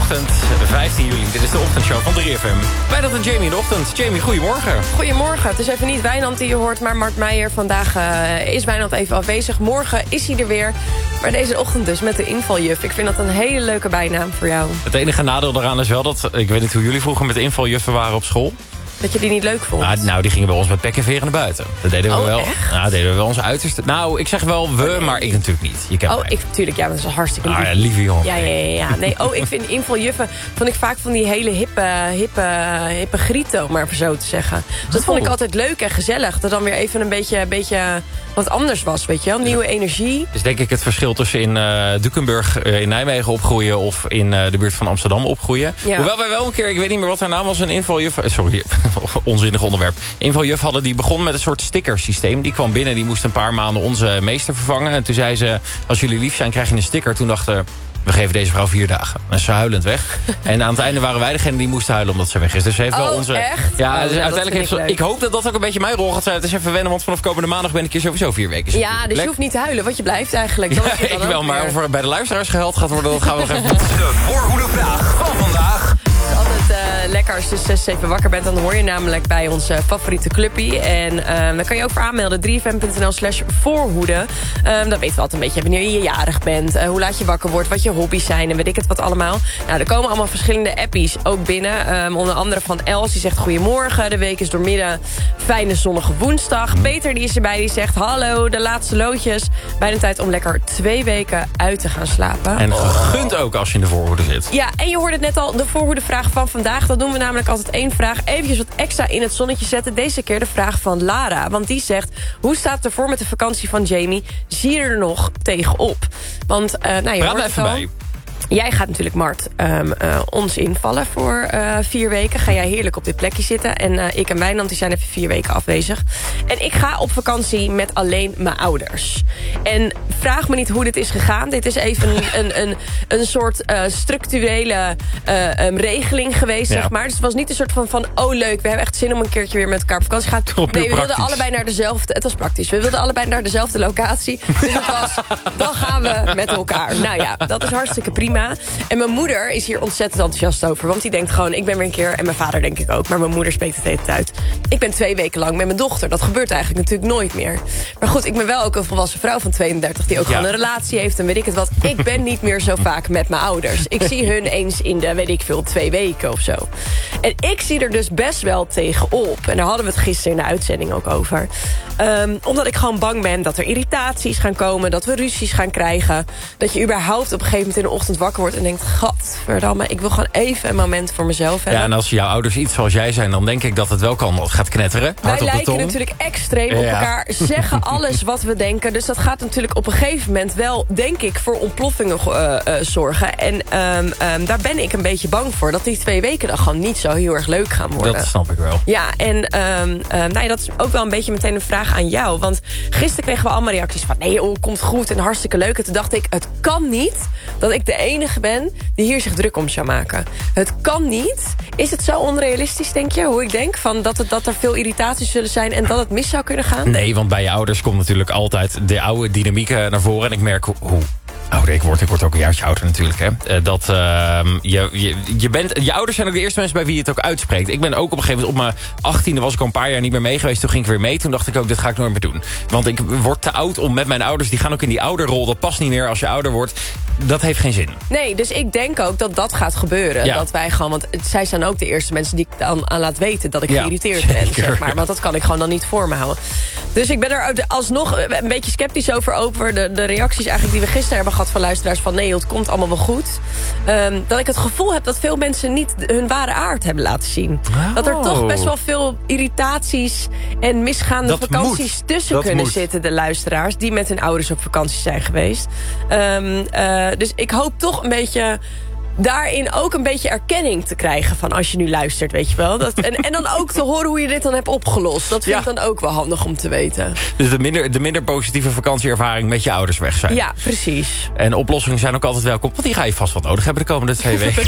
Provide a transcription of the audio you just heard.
Maandagochtend, 15 juli. Dit is de ochtendshow van 3FM. Wijnand en Jamie in de ochtend. Jamie, goedemorgen. Goedemorgen. Het is even niet Wijnand die je hoort, maar Mart Meijer. Vandaag is Wijnand even afwezig. Morgen is hij er weer. Maar deze ochtend dus met de invaljuf. Ik vind dat een hele leuke bijnaam voor jou. Het enige nadeel daaraan is wel dat... Ik weet niet hoe jullie vroeger met invaljuffen waren op school. Dat je die niet leuk vond? Nou, die gingen bij ons met pek en veren naar buiten. Dat deden we wel. Echt? Nou, deden we wel onze uiterste. Nou, ik zeg wel we, maar ik natuurlijk niet. Je kent mij. Tuurlijk, ja, dat is hartstikke lief. Ah, ja, lieve jongen. Ja. Nee, ik vind invaljuffen vond ik vaak van die hele hippe grieten, om maar even zo te zeggen. Dus dat vond ik altijd leuk en gezellig. Dat dan weer even een beetje wat anders was, weet je wel. Nieuwe energie. Dus denk ik het verschil tussen in Dukenburg in Nijmegen opgroeien of in de buurt van Amsterdam opgroeien. Ja. Hoewel wij wel een keer, ik weet niet meer wat haar naam was, een invaljuf. Sorry, onzinnig onderwerp. Invaljuf hadden die begon met een soort stickersysteem. Die kwam binnen, die moest een paar maanden onze meester vervangen. En toen zei ze, als jullie lief zijn, krijg je een sticker. Toen dachten we geven deze vrouw 4 dagen. En ze huilend weg. En aan het einde waren wij degene die moesten huilen omdat ze weg is. Dus ze heeft wel onze... echt? Ja, dus uiteindelijk heeft ze... Ik hoop dat dat ook een beetje mijn rol gaat zijn. Het is even wennen, want vanaf komende maandag ben ik hier sowieso 4 weken. Ja, dus je hoeft niet te huilen, want je blijft eigenlijk. Ja, ik wel, maar of er bij de luisteraars gehuild gaat worden, dat gaan we nog even doen. De voorhoedevraag van vandaag. Het is altijd lekker als je 6, 7 wakker bent. Dan hoor je namelijk bij ons favoriete clubpie. En dan kan je ook voor aanmelden. 3fm.nl/voorhoede. Dan weten we altijd een beetje wanneer je jarig bent. Hoe laat je wakker wordt. Wat je hobby's zijn. En weet ik het wat allemaal. Nou, er komen allemaal verschillende appies ook binnen. Onder andere van Els. Die zegt goedemorgen. De week is doormidden. Fijne zonnige woensdag. Peter die is erbij. Die zegt hallo. De laatste loodjes. Bijna tijd om lekker 2 weken uit te gaan slapen. En gegund ook als je in de voorhoede zit. Ja, en je hoorde het net al. De voorhoedevraag van vandaag. Dat doen we namelijk altijd 1 vraag. Eventjes wat extra in het zonnetje zetten. Deze keer de vraag van Lara. Want die zegt, hoe staat het ervoor met de vakantie van Jamie? Zie je er nog tegenop? Want, je praat er even bij. Jij gaat natuurlijk, Mart, ons invallen voor 4 weken. Ga jij heerlijk op dit plekje zitten. En ik en Wijnand die zijn even 4 weken afwezig. En ik ga op vakantie met alleen mijn ouders. En vraag me niet hoe dit is gegaan. Dit is even een soort structurele regeling geweest, zeg maar. Dus het was niet een soort van oh leuk, we hebben echt zin om een keertje weer met elkaar op vakantie te gaan. Nee, we wilden allebei naar dezelfde... Het was praktisch. We wilden allebei naar dezelfde locatie. Dus het was, dan gaan we met elkaar. Nou ja, dat is hartstikke prima. En mijn moeder is hier ontzettend enthousiast over. Want die denkt gewoon, ik ben weer een keer... En mijn vader denk ik ook, maar mijn moeder spreekt het hele tijd. Ik ben 2 weken lang met mijn dochter. Dat gebeurt eigenlijk natuurlijk nooit meer. Maar goed, ik ben wel ook een volwassen vrouw van 32... die ook gewoon een relatie heeft en weet ik het wat. Ik ben niet meer zo vaak met mijn ouders. Ik zie hun eens in de, weet ik veel, 2 weken of zo. En ik zie er dus best wel tegenop. En daar hadden we het gisteren in de uitzending ook over. Omdat ik gewoon bang ben dat er irritaties gaan komen... dat we ruzies gaan krijgen. Dat je überhaupt op een gegeven moment in de ochtend wakker wordt en denkt, gadverdamme, ik wil gewoon even een moment voor mezelf hebben. Ja, en als jouw ouders iets zoals jij zijn, dan denk ik dat het wel kan. Het gaat knetteren. Wij lijken natuurlijk extreem op elkaar, zeggen alles wat we denken. Dus dat gaat natuurlijk op een gegeven moment wel, denk ik, voor ontploffingen zorgen. En daar ben ik een beetje bang voor, dat die 2 weken dan gewoon niet zo heel erg leuk gaan worden. Dat snap ik wel. Ja, en dat is ook wel een beetje meteen een vraag aan jou. Want gisteren kregen we allemaal reacties van, nee, komt goed en hartstikke leuk. En toen dacht ik, het kan niet dat ik de enige ben die hier zich druk om zou maken. Het kan niet. Is het zo onrealistisch, denk je? Hoe ik denk, van dat er veel irritaties zullen zijn en dat het mis zou kunnen gaan? Nee, want bij je ouders komt natuurlijk altijd de oude dynamiek naar voren. En ik merk hoe ouder ik word ook een jaartje ouder natuurlijk. Hè. Je ouders zijn ook de eerste mensen bij wie je het ook uitspreekt. Ik ben ook op een gegeven moment, op mijn 18e was ik al een paar jaar niet meer mee geweest. Toen ging ik weer mee. Toen dacht ik ook, dit ga ik nooit meer doen. Want ik word te oud om met mijn ouders, die gaan ook in die ouderrol. Dat past niet meer als je ouder wordt. Dat heeft geen zin. Nee, dus ik denk ook dat dat gaat gebeuren. Ja. Dat wij gewoon, want zij zijn ook de eerste mensen die ik dan aan laat weten dat ik geïrriteerd ben. Zeg maar. Want dat kan ik gewoon dan niet voor me houden. Dus ik ben er alsnog een beetje sceptisch over de reacties eigenlijk die we gisteren hebben gehad van luisteraars van nee, het komt allemaal wel goed. Dat ik het gevoel heb dat veel mensen niet hun ware aard hebben laten zien. Oh. Dat er toch best wel veel irritaties en misgaande vakanties tussen kunnen zitten, de luisteraars die met hun ouders op vakantie zijn geweest. Dus ik hoop toch een beetje daarin ook een beetje erkenning te krijgen van als je nu luistert, weet je wel. En dan ook te horen hoe je dit dan hebt opgelost. Dat vind ik dan ook wel handig om te weten. Dus de minder positieve vakantieervaring met je ouders weg zijn. Ja, precies. En oplossingen zijn ook altijd welkom, want die ga je vast wat nodig hebben de komende 2 weken.